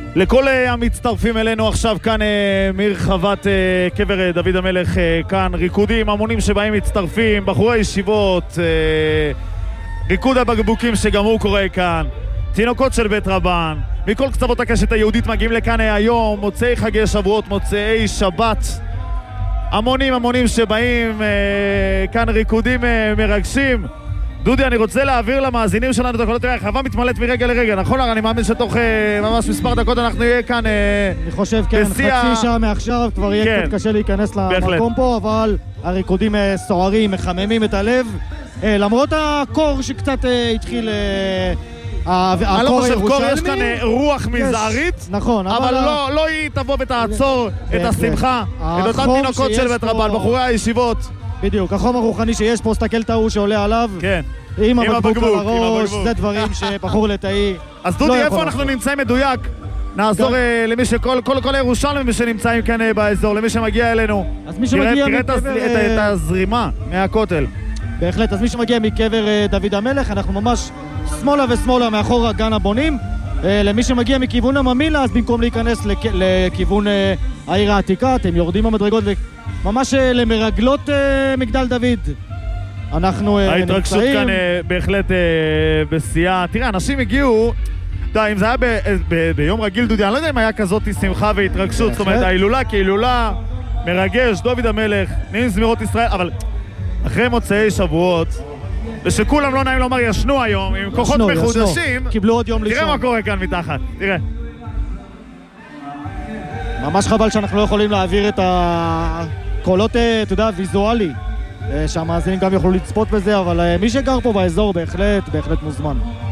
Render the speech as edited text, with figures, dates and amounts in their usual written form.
לכל המצטרפים אלינו עכשיו כאן מרחבת קבר דוד המלך, כאן ריקודים המונים שבאים מצטרפים, בחורי ישיבות, ריקוד הבקבוקים שגם הוא קורה כאן, תינוקות של בית רבן, מכל קצוות הקשת היהודית מגיעים לכאן היום, מוצאי חגי שבועות, מוצאי שבת, המונים שבאים, כאן ריקודים מרגשים. דודי, אני רוצה להעביר למאזינים שלנו את הקולות, החווה מתמלאת מרגע לרגע, נכון? אני מאמין שתוך ממש מספר דקות אנחנו נהיה כאן אני חושב, כן, חצי שעה מעכשיו כבר יהיה קצת קשה להיכנס למקום פה, אבל הריקודים סוערים, מחממים את הלב, למרות הקור שקצת התחיל, אני לא חושב קור, יש כאן רוח מזערית, נכון, אבל לא היא תבוא ותעצור את השמחה, את אותם תינוקות של בית רבן, בחורי הישיבות. בדיוק, החום הרוחני שיש פה, סתכל את ההוא שעולה עליו, כן, עם הבקבוק על הראש, זה דברים שבחור לתאי. אז דודי, איפה אנחנו נמצאים מדויק? נעזור למי כל הירושלמים שנמצאים כאן באזור, למי שמגיע אלינו. תראה את הזרימה מהכותל. בהחלט, אז מי שמגיע מקבר דוד המלך, אנחנו ממש שמאלה ושמאלה מאחור גן הבונים. למי שמגיע מכיוון הממילה, אז במקום להיכנס לכיוון העיר העתיקה, אתם יורדים במדרגות ממש למרגלות מגדל דוד. אנחנו ההתרגשות כאן בהחלט בשיאה. תראה, אנשים הגיעו, אם זה היה ביום רגיל, דודי, אני לא יודע אם היה כזאת שמחה והתרגשות, זאת אומרת, ההילולה כהילולה, מרגש, דוד המלך, נעים זמירות ישראל, אבל אחרי מוצאי שבועות, ושכולם לא נעים לומר ישנו היום, עם כוחות מחודשים, קיבלו עוד יום לישון. תראה מה קורה כאן מתחת, תראה. ממש חבל שאנחנו לא יכולים להעביר את הקולות, אתה יודע, ויזואלי, שהמאזינים גם יוכלו לצפות בזה, אבל מי שגר פה באזור בהחלט מוזמן.